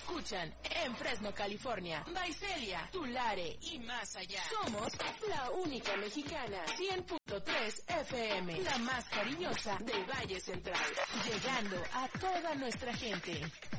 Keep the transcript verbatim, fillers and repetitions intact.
escuchan en Fresno, California, Visalia, Tulare y más allá. Somos la única mexicana, cien punto tres F M, la más cariñosa del Valle Central, llegando a toda nuestra gente.